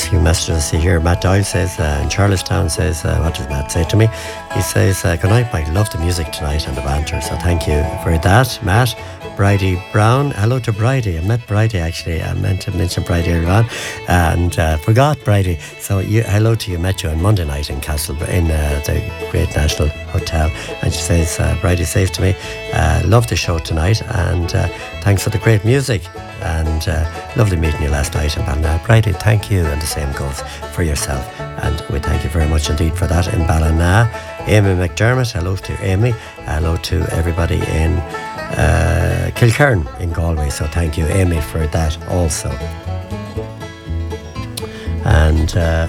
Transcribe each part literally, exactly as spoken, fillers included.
a few messages here. Matt Doyle says, uh, in Charlestown says, uh, what does Matt say to me? He says, uh, good night, Mike. Love the music tonight and the banter. So thank you for that, Matt. Bridie Brown. Hello to Bridie. I met Bridie actually. I meant to mention Bridie earlier on and uh, forgot Bridie. So you, hello to you. Met you on Monday night in Castle, in uh, the Great National Hotel. And she says, uh, Bridie says to me, uh, love the show tonight and uh, thanks for the great music. And uh, lovely meeting you last night in Ballina. Bridie, thank you, and the same goes for yourself. And we thank you very much indeed for that in Ballina. Amy McDermott, hello to Amy. Hello to everybody in uh, Kilkern in Galway. So thank you, Amy, for that also. And uh,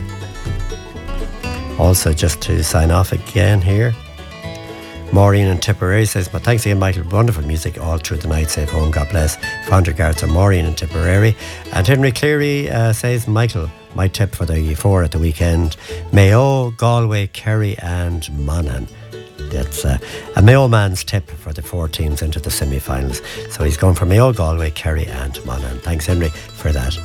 also just to sign off again here, Maureen in Tipperary says, but thanks again, Michael. Wonderful music all through the night. Safe home, God bless. Found regards to Maureen in Tipperary. And Henry Cleary uh, says, Michael, my tip for the four at the weekend, Mayo, Galway, Kerry and Monaghan. That's uh, a Mayo man's tip for the four teams into the semi-finals. So he's going for Mayo, Galway, Kerry and Monaghan. Thanks, Henry, for that.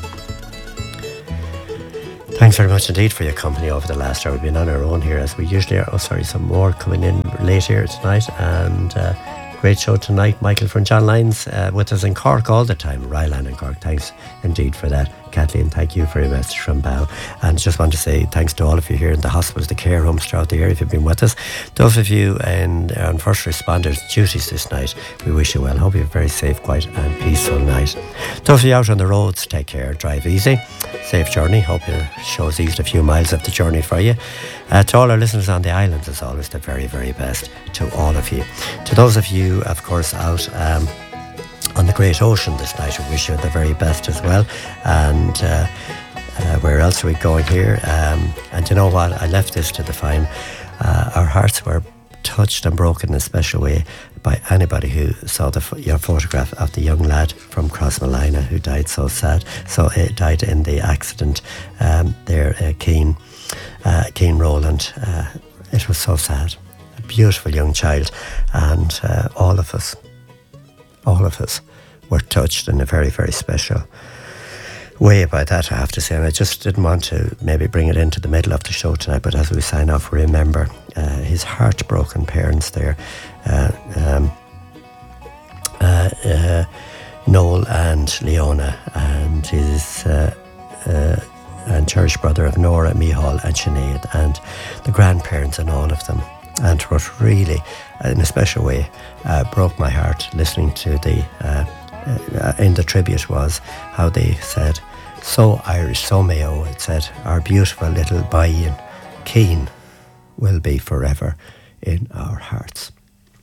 Thanks very much indeed for your company over the last hour. We've been on our own here as we usually are. Oh, sorry, some more coming in late here tonight. And uh, great show tonight. Michael from John Lyons uh, with us in Cork all the time. Ryland in Cork. Thanks indeed for that. Kathleen, thank you for your message from Bow. And just want to say thanks to all of you here in the hospitals, the care homes throughout the area if you've been with us. Those of you in, on first responders duties this night, we wish you well. Hope you have a very safe, quiet and peaceful night. Those of you out on the roads, take care, drive easy. Safe journey. Hope your show's eased a few miles of the journey for you. Uh, to all our listeners on the islands, as always, the very, very best to all of you. To those of you, of course, out um, on the great ocean this night, we wish you the very best as well. And uh, uh, where else are we going here? Um, and you know what? I left this to define. Uh, our hearts were touched and broken in a special way by anybody who saw the your photograph of the young lad from Crossmolina who died so sad. So it died in the accident um, there, uh, Keane, uh, Keane Rowland. Uh, it was so sad. A beautiful young child, and uh, all of us, all of us were touched in a very, very special way by that, I have to say. And I just didn't want to maybe bring it into the middle of the show tonight, but as we sign off, remember uh, his heartbroken parents there, uh, um, uh, uh, Noel and Leona, and his uh, uh, and cherished brother of Nora, Mihal and Sinead, and the grandparents and all of them. And what really, in a special way, uh, broke my heart listening to the uh, uh, in the tribute was how they said, so Irish, so Mayo, it said, our beautiful little Bayan Keane will be forever in our hearts.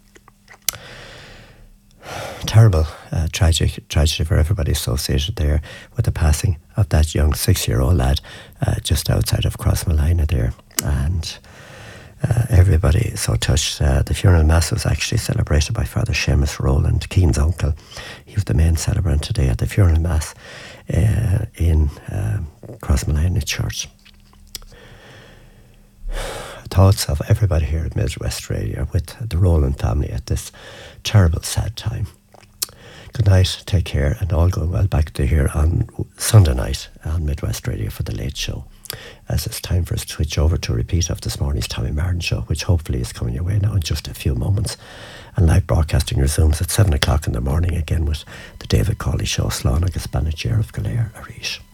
Terrible uh, tragic tragedy for everybody associated there with the passing of that young six-year-old lad uh, just outside of Crossmolina there. And uh, everybody so touched. Uh, the funeral mass was actually celebrated by Father Seamus Rowland, Keane's uncle. He was the main celebrant today at the funeral mass uh, in uh, Crossmolina Church. Thoughts of everybody here at Midwest Radio with the Rowland family at this terrible, sad time. Good night, take care, and all going well back to here on Sunday night on Midwest Radio for the late show, as it's time for us to switch over to a repeat of this morning's Tommy Martin show, which hopefully is coming your way now in just a few moments. And live broadcasting resumes at seven o'clock in the morning again with the David Cawley Show, Slán agus Banachir of Galéir Arish.